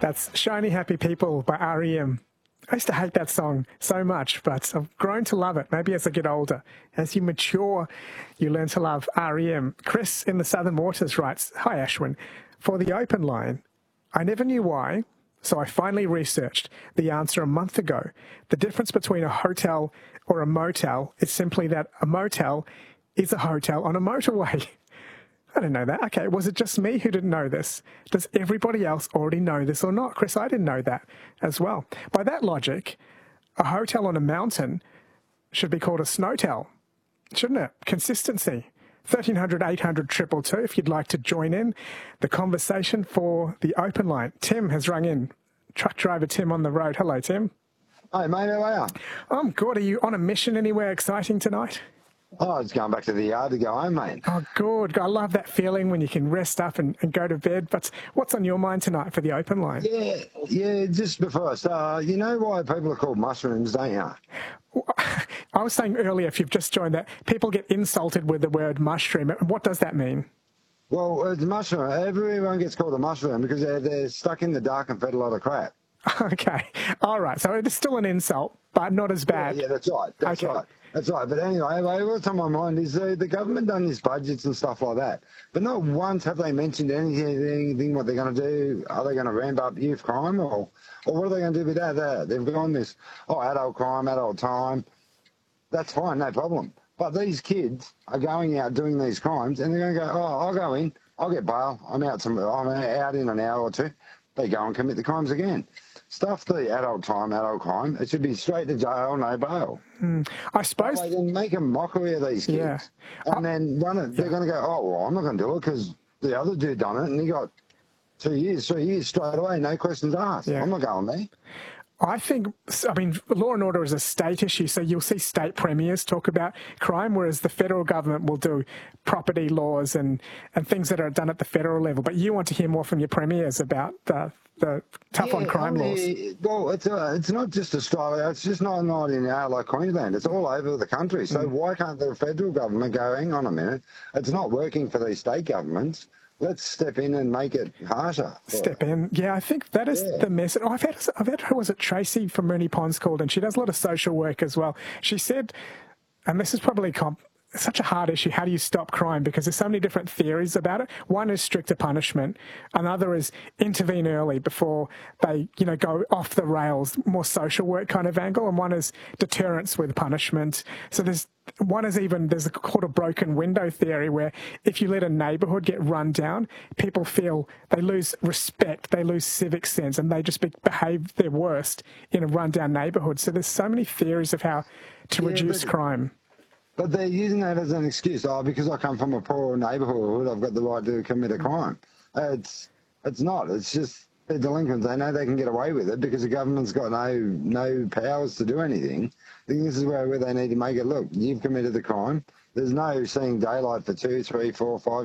That's Shiny Happy People by REM. I used to hate that song so much, but I've grown to love it. Maybe as I get older. As you mature, you learn to love REM. Chris in the Southern Waters writes, "Hi Ashwin. For the open line, I never knew why, so I finally researched the answer a month ago. The difference between a hotel or a motel is simply that a motel is a hotel on a motorway." I didn't know that. Okay, was it just me who didn't know this? Does everybody else already know this or not? Chris, I didn't know that as well. By that logic, a hotel on a mountain should be called a snowtel, shouldn't it? Consistency. 1300 800 222 if you'd like to join in the conversation for the open line. Tim has rung in. Truck driver Tim on the road. Hello, Tim. Hi, mate. How are you? I'm good. Are you on a mission anywhere exciting tonight? Oh, I was going back to the yard to go home, mate. Oh, good. I love that feeling when you can rest up and go to bed. But what's on your mind tonight for the open line? Yeah, just before I start, you know why people are called mushrooms, don't you? I was saying earlier, if you've just joined, that people get insulted with the word mushroom. What does that mean? Well, it's mushroom. Everyone gets called a mushroom because they're stuck in the dark and fed a lot of crap. Okay. All right. So it is still an insult, but not as bad. Yeah, that's right. That's right. That's right. But anyway, what's on my mind is the government done these budgets and stuff like that. But not once have they mentioned anything what they're going to do. Are they going to ramp up youth crime or what are they going to do with that? They've gone this, adult crime, adult time. That's fine, no problem. But these kids are going out doing these crimes and they're going to go, I'll go in, I'll get bail, I'm out in an hour or two. They go and commit the crimes again. Stuff the adult crime. It should be straight to jail, no bail. I suppose they can make a mockery of these kids, and then they're going to go, I'm not going to do it because the other dude done it, and he got 2 years, 3 years straight away, no questions asked. I'm not going there. I mean, law and order is a state issue, so you'll see state premiers talk about crime, whereas the federal government will do property laws and things that are done at the federal level. But you want to hear more from your premiers about the tough on crime laws. Well, it's not just Australia. It's just not in like Queensland. It's all over the country. So why can't the federal government go, hang on a minute, it's not working for these state governments. Let's step in and make it harsher. Step in. Yeah, I think that is the message. I've had her, was it Tracy from Moonee Ponds called, and she does a lot of social work as well. She said, and this is probably such a hard issue, how do you stop crime? Because there's so many different theories about it. One is stricter punishment. Another is intervene early before they, go off the rails, more social work kind of angle. And one is deterrence with punishment. So there's called a broken window theory, where if you let a neighbourhood get run down, people feel they lose respect, they lose civic sense, and they just behave their worst in a run-down neighbourhood. So there's so many theories of how to reduce crime. But they're using that as an excuse. Because I come from a poor neighbourhood, I've got the right to commit a crime. It's not. It's just they're delinquents. They know they can get away with it because the government's got no powers to do anything. I think this is where they need to make it look. You've committed the crime. There's no seeing daylight for 2, 3, 4, 5